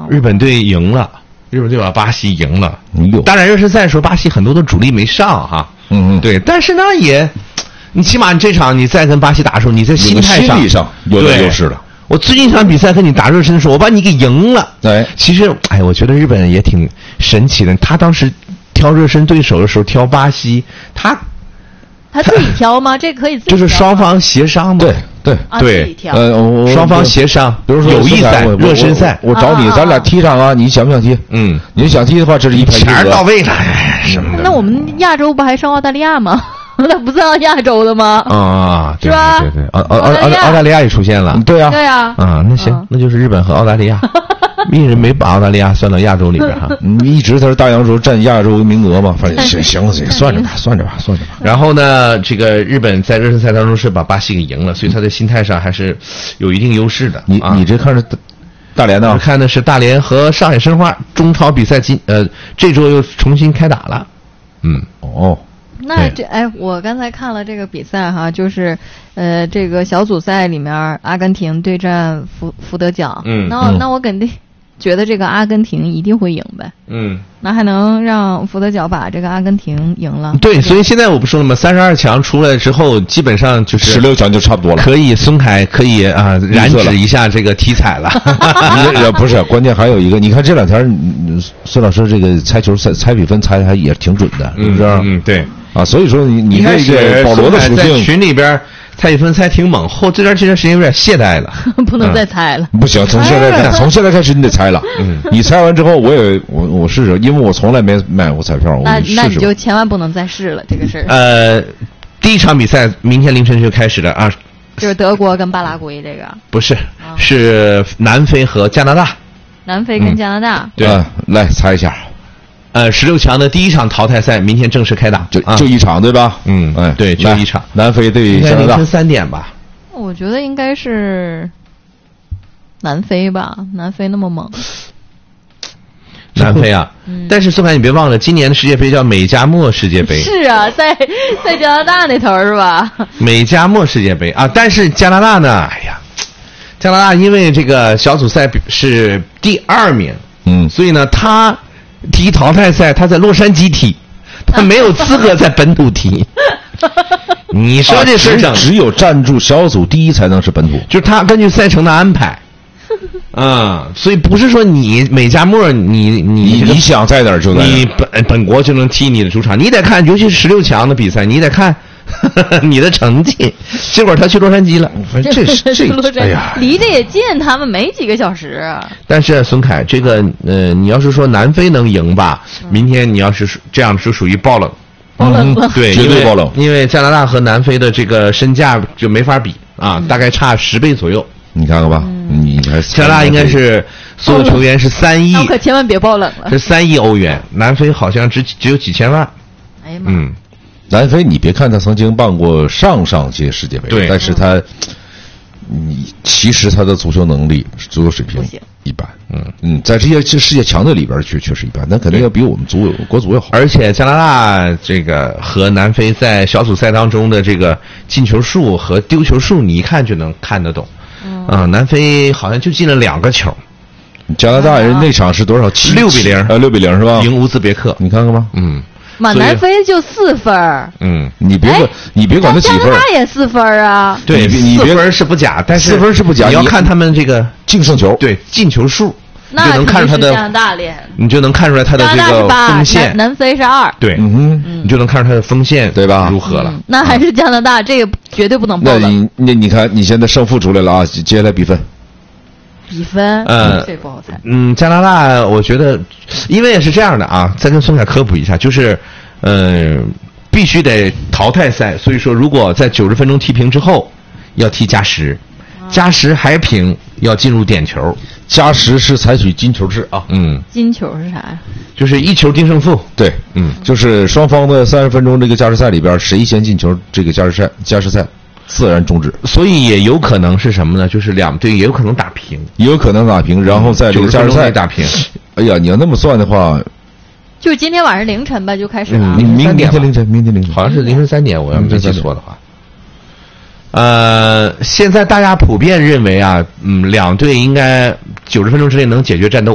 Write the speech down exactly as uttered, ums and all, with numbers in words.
日本队赢了，日本队把巴西赢了。当然热身赛的时候，巴西很多的主力没上哈。 嗯嗯， 对，但是呢也，你起码你这场你再跟巴西打的时候，你在心态上、 心理上有点优势了。 我最近一场比赛跟你打热身的时候，我把你给赢了。 哎， 其实哎，我觉得日本也挺神奇的。他当时挑热身对手的时候挑巴西，他他自己挑吗？这可以自己挑吗？ 就是双方协商嘛。 对对啊， 对， 自己挑。 呃， 双方协商， 比如说友谊赛、热身赛， 我找你，咱俩踢场啊，你想不想踢？ 嗯， 你想踢的话，这是一拍一钱到位了，哎，什么的。 那我们亚洲不还上澳大利亚吗？那不算亚洲的吗？ 啊， 是吧？ 对对对，澳澳澳澳大利亚也出现了。 对啊， 对啊。 啊，那行，那就是日本和澳大利亚。一直没把澳大利亚算到亚洲里边哈， 一直他是大洋洲占亚洲名额嘛，反正行行，算着吧，算着吧，算着吧。 然后呢，这个日本在热身赛当中是把巴西给赢了，所以他在心态上还是有一定优势的。 你你这看着大连呢？ 我看的是大连和上海申花中超比赛，今呃这周又重新开打了。嗯， 哦。 那这哎，我刚才看了这个比赛哈，就是呃，这个小组赛里面阿根廷对战福福德角， 嗯， 那那我肯定觉得这个阿根廷一定会赢呗， 嗯， 那还能让福德角把这个阿根廷赢了？ 对，所以现在我不说了吗？三十二强出来之后，基本上就是十六强就差不多了， 可以孙凯可以啊染指一下这个体彩了。 不是，关键还有一个，你看这两天孙老师这个猜球猜猜比分猜的还也挺准的，是不是？ 嗯，对。 啊，所以说你你这个保罗的属性， 在群里边猜比分猜挺猛，后这段这段时间有点懈怠了， 不能再猜了。 嗯、不行，从现在开，从现在开始你得猜了。嗯，你猜完之后，我也我我试试，因为我从来没买过彩票，我那试试那你就千万不能再试了这个事儿。 呃，第一场比赛明天凌晨就开始了啊， 就是德国跟巴拉圭这个。 不是，哦、是南非和加拿大。 南非跟加拿大。 嗯、对、 啊，来猜一下。 呃，十六强的第一场淘汰赛明天正式开打， 就就一场对吧？ 嗯，哎，对，就一场。 南非对加拿大， 凌晨三点吧。 我觉得应该是南非吧，南非那么猛。 南非啊，嗯、但是宋凯，你别忘了，今年的世界杯叫美加墨世界杯。 是啊，在在加拿大那头是吧？ 美加墨世界杯啊，但是加拿大呢，哎呀，加拿大因为这个小组赛是第二名， 嗯， 所以呢，他。踢淘汰赛，他在洛杉矶踢，他没有资格在本土踢。你说这事儿、啊、只有站住小组第一才能是本土， 就是他根据赛程的安排。啊、嗯，所以不是说你美加墨，你你你想在哪儿就在哪儿， 你本本国就能踢你的主场，你得看，尤其是十六强的比赛，你得看。你的成绩，结果他去洛杉矶了。这是这，哎呀， 离得也近，他们没几个小时。 但是孙凯，这个呃，你要是说南非能赢吧，嗯、明天你要是这样是属于爆冷， 爆冷了， 对， 绝对爆冷。 因为加拿大和南非的这个身价就没法比啊，嗯、大概差十倍左右。 你看看吧，嗯、你还加拿大应该是所有球员是三亿， 那可千万别爆冷了。 是三亿欧元，南非好像只只有几千万。 哎呀妈！ 嗯。 南非，你别看他曾经办过上上届世界杯， 对， 但是他，你其实他的足球能力、足球水平一般，嗯嗯，在这些世界强队里边确确实一般，那肯定要比我们足国足要好。 而且加拿大这个和南非在小组赛当中的这个进球数和丢球数，你一看就能看得懂。嗯、呃，南非好像就进了两个球。 加拿大人那场是多少？七六比零， 呃，六比零是吧？ 赢乌兹别克， 你看看吧， 嗯。 马南非就四分儿， 嗯， 你别管，你别管他几分， 加拿大也四分啊。 对， 你四分是不假，但是四分是不假， 你要看他们这个净胜球， 对，进球数， 那就能看出他的加拿大厉害， 你就能看出来他的这个锋线。 南非是二， 对， 嗯哼， 你就能看出他的锋线， 对吧？ 如何了？ 那还是加拿大，这个绝对不能爆冷。 那你那你看，你现在胜负出来了啊，接下来比分。 比分， 呃， 这不好猜。 嗯，加拿大，我觉得，因为也是这样的啊，再跟孙凯科普一下，就是，呃，必须得淘汰赛，所以说，如果在九十分钟踢平之后，要踢加时，加时还平，要进入点球。 加时是采取金球制啊， 嗯， 金球是啥呀？ 就是一球定胜负。 对，嗯，就是双方的三十分钟这个加时赛里边，谁先进球，这个加时赛加时赛。自然终止， 所以也有可能是什么呢？就是两队也有可能打平， 也有可能打平，然后在这个加时赛打平。 哎呀，你要那么算的话， 就今天晚上凌晨吧，就开始了。 嗯、 明明天凌晨，明天凌晨， 好像是凌晨三点，我要没记错的话。呃，现在大家普遍认为啊，嗯，两队应该九十分钟之内能解决战斗。